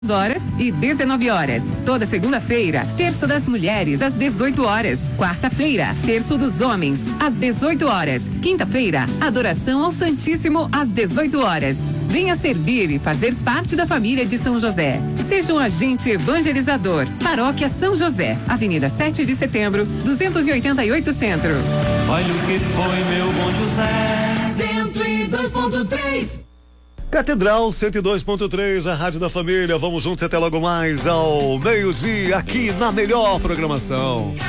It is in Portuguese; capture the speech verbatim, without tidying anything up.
horas e dezenove horas. Toda segunda-feira, terço das mulheres às dezoito horas. Quarta-feira, terço dos homens às dezoito horas. Quinta-feira, adoração ao Santíssimo às dezoito horas. Venha servir e fazer parte da família de São José. Seja um agente evangelizador. Paróquia São José, Avenida sete de Setembro, duzentos e oitenta e oito Centro. Olha o que foi, meu bom José. cento e dois ponto três. Catedral cento e dois ponto três, a Rádio da Família. Vamos juntos até logo mais ao meio-dia aqui na melhor programação.